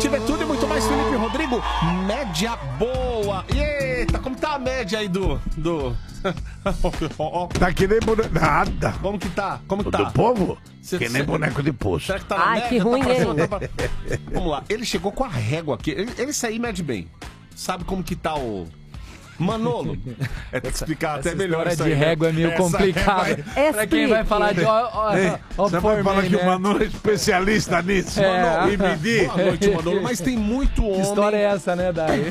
tiver tudo e muito mais, Felipe Rodrigo, média boa. Eita, como tá a média aí do... Tá que nem boneco. Nada. Como que tá? Como que tá? Do povo? Cê- que nem boneco de poço. Será que tá na Ai, média? que ruim, tá pra cima, hein? tá pra- Vamos lá, ele chegou com a régua aqui. Ele aí mede bem. Sabe como que tá o... Manolo. É, tem que explicar até melhor isso de aí, né? régua é meio Essa complicado. Explique. Pra quem vai falar de Você vai falar que o Manolo é especialista nisso. É. E medir. Boa noite, Manolo. Mas tem muito homem... Que história é essa, né, Dai?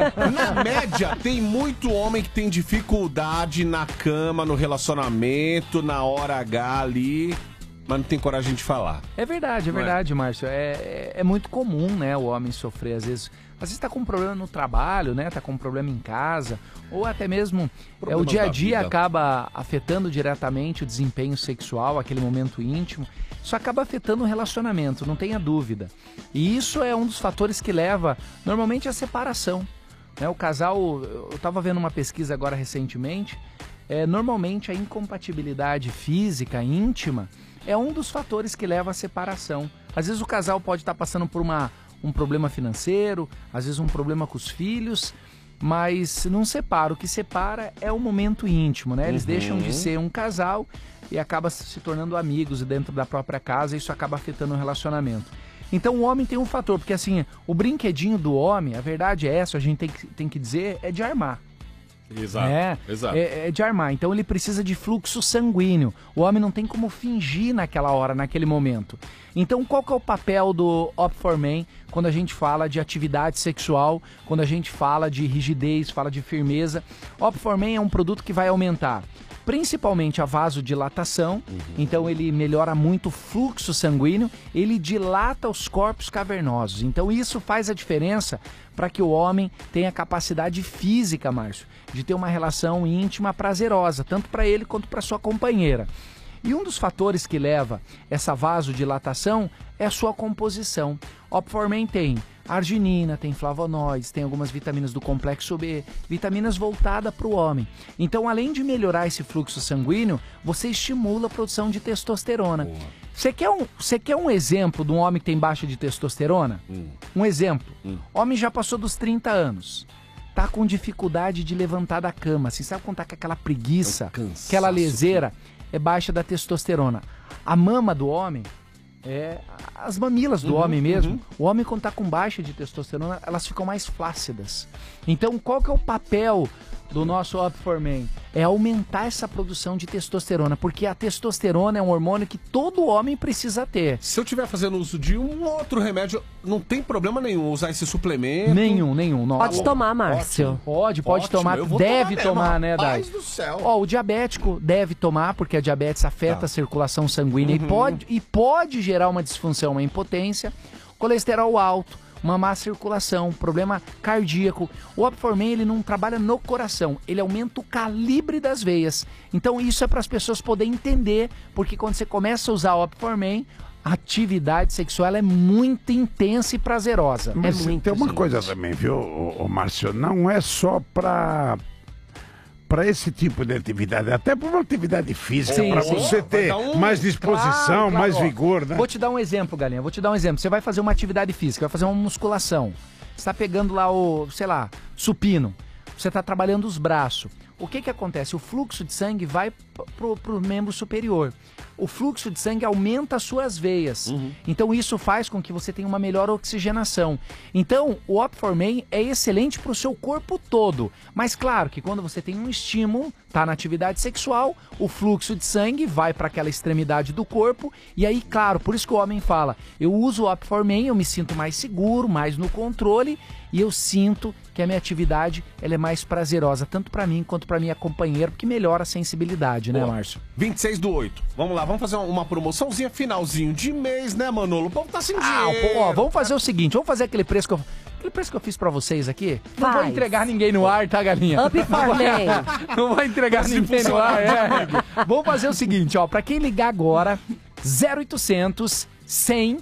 Na média, tem muito homem que tem dificuldade na cama, no relacionamento, na hora H ali, mas não tem coragem de falar. É verdade, Márcio. É muito comum, né, o homem sofrer, às vezes tá com um problema no trabalho, né, tá com um problema em casa, ou até mesmo o Problemas dia a da dia vida. acaba afetando diretamente o desempenho sexual, aquele momento íntimo. Isso acaba afetando o relacionamento, não tenha dúvida. E isso é um dos fatores que leva, normalmente, à separação. Né, o casal, eu estava vendo uma pesquisa agora recentemente, normalmente a incompatibilidade física, íntima, é um dos fatores que leva à separação. Às vezes o casal pode estar passando por um problema financeiro, às vezes um problema com os filhos, mas não separa. O que separa é o momento íntimo, né? Eles deixam de ser um casal e acabam se tornando amigos dentro da própria casa, e isso acaba afetando o relacionamento. Então o homem tem um fator, porque assim, o brinquedinho do homem, a verdade é essa, a gente tem que dizer, é de armar. Exato, exato. É de armar. Então ele precisa de fluxo sanguíneo. O homem não tem como fingir naquela hora, naquele momento. Então qual que é o papel do Op for Men quando a gente fala de atividade sexual, quando a gente fala de rigidez, fala de firmeza? Op for Men é um produto que vai aumentar principalmente a vasodilatação, então ele melhora muito o fluxo sanguíneo, ele dilata os corpos cavernosos. Então isso faz a diferença para que o homem tenha capacidade física, Márcio, de ter uma relação íntima prazerosa, tanto para ele quanto para sua companheira. E um dos fatores que leva essa vasodilatação é a sua composição. Op for Men tem arginina, tem flavonoides, tem algumas vitaminas do complexo B, vitaminas voltadas para o homem. Então, além de melhorar esse fluxo sanguíneo, você estimula a produção de testosterona. Você quer um exemplo de um homem que tem baixa de testosterona? Um exemplo. Homem já passou dos 30 anos. Tá com dificuldade de levantar da cama. Assim, sabe quando tá com aquela preguiça, aquela leseira? É baixa da testosterona. A mama do homem, as mamilas do homem mesmo, o homem quando tá com baixa de testosterona, elas ficam mais flácidas. Então qual que é o papel do nosso Op for Men? É aumentar essa produção de testosterona, porque a testosterona é um hormônio que todo homem precisa ter. Se eu estiver fazendo uso de um outro remédio, não tem problema nenhum usar esse suplemento? Nenhum. Nossa. Pode tomar, Márcio. Pode Ótimo, tomar, eu vou deve tomar tomar, mesmo, né, Dai? rapaz do céu. Ó, o diabético deve tomar, porque a diabetes afeta a circulação sanguínea e pode gerar uma disfunção, uma impotência, colesterol alto, uma má circulação, problema cardíaco. O Op for Men, ele não trabalha no coração, ele aumenta o calibre das veias. Então isso é para as pessoas poderem entender, porque quando você começa a usar o Op for Men, a atividade sexual ela é muito intensa e prazerosa. Mas muito, tem uma sim. coisa também, viu, ô Márcio? Não é só para esse tipo de atividade, até para uma atividade física, Sim, para sim. você ter mais disposição, Claro, mais ó. vigor, né? Vou te dar um exemplo, Galinha. Vou te dar um exemplo. Você vai fazer uma atividade física, vai fazer uma musculação. Você está pegando lá supino. Você está trabalhando os braços. O que acontece? O fluxo de sangue vai pro membro superior. O fluxo de sangue aumenta as suas veias. Então isso faz com que você tenha uma melhor oxigenação. Então o Op for Men é excelente para o seu corpo todo. Mas claro que quando você tem um estímulo, tá na atividade sexual, o fluxo de sangue vai para aquela extremidade do corpo. E aí, claro, por isso que o homem fala, eu uso o Op for Men, eu me sinto mais seguro, mais no controle, e eu sinto que a minha atividade ela é mais prazerosa, tanto para mim quanto para minha companheira, porque melhora a sensibilidade, né, Márcio? 26/8. Vamos lá, vamos fazer uma promoçãozinha finalzinho de mês, né, Manolo? O povo tá sem dinheiro. Ó, vamos fazer o seguinte, vamos fazer aquele preço que eu fiz pra vocês aqui. Não vou Faz. entregar ninguém no ar, tá, Galinha? Up for Men. Não vou entregar ninguém no ar, Vamos fazer o seguinte, ó, pra quem ligar agora, 0800 100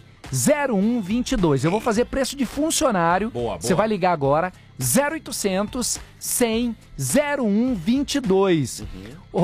0122. Eu vou fazer preço de funcionário. Boa. Você vai ligar agora, 0800 100 0122.